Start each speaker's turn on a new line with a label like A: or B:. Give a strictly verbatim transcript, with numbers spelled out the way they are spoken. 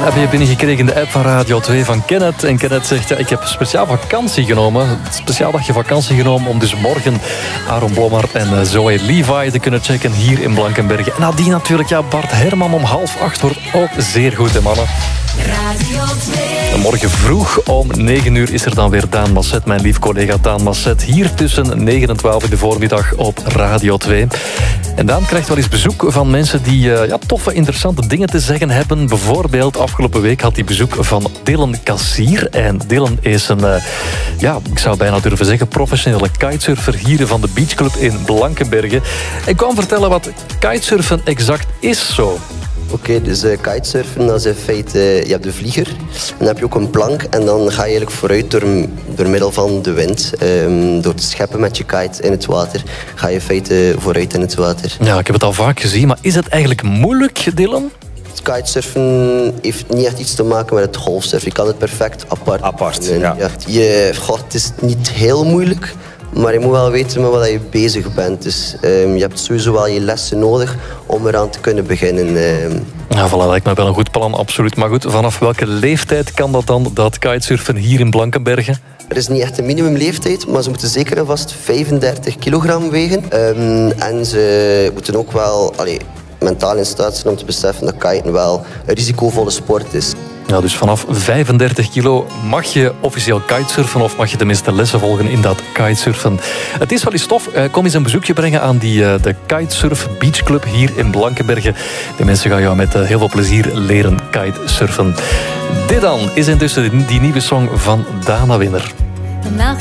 A: een appje binnengekregen in de app van Radio twee van Kenneth. En Kenneth zegt, ja, ik heb speciaal vakantie genomen. Een speciaal dagje vakantie genomen om dus morgen Aaron Blommaert en Zoe Levi te kunnen checken hier in Blankenberge. En nadien natuurlijk, ja, Bart Herman om half acht wordt ook zeer goed, hè mannen.
B: Radio twee.
A: En morgen vroeg om negen uur is er dan weer Daan Masset, mijn lief collega Daan Masset, hier tussen negen en twaalf in de voormiddag op Radio twee. En Daan krijgt wel eens bezoek van mensen die uh, ja, toffe, interessante dingen te zeggen hebben. Bijvoorbeeld, afgelopen week had hij bezoek van Dylan Kassier. En Dylan is een, uh, ja, ik zou bijna durven zeggen, professionele kitesurfer hier van de Beachclub in Blankenberge. En kwam vertellen wat kitesurfen exact is zo.
C: Oké, okay, dus uh, kitesurfen, dat is in feite, uh, je hebt de vlieger, en dan heb je ook een plank en dan ga je eigenlijk vooruit door, door middel van de wind. Um, door te scheppen met je kite in het water, ga je in feite vooruit in het water.
A: Ja, ik heb het al vaak gezien, maar is het eigenlijk moeilijk, Dylan?
C: Kitesurfen heeft niet echt iets te maken met het golfsurfen. Je kan het perfect apart
D: Apart,
C: doen.
D: ja.
C: ja. Je, God, het is niet heel moeilijk, maar je moet wel weten met wat je bezig bent. Dus um, je hebt sowieso wel je lessen nodig om eraan te kunnen beginnen. Um.
A: Ja, voilà, lijkt me wel een goed plan, absoluut. Maar goed, vanaf welke leeftijd kan dat dan, dat kitesurfen hier in Blankenberge?
C: Er is niet echt een minimumleeftijd, maar ze moeten zeker en vast vijfendertig kilogram wegen. Um, en ze moeten ook wel allee, mentaal in staat zijn om te beseffen dat kiten wel een risicovolle sport is.
A: Ja, dus vanaf vijfendertig kilo mag je officieel kitesurfen of mag je tenminste lessen volgen in dat kitesurfen. Het is wel eens tof. Kom eens een bezoekje brengen aan die, de Kitesurf Beachclub hier in Blankenberge. De mensen gaan jou met heel veel plezier leren kitesurfen. Dit dan is intussen die nieuwe song van Dana Winner.
B: De nacht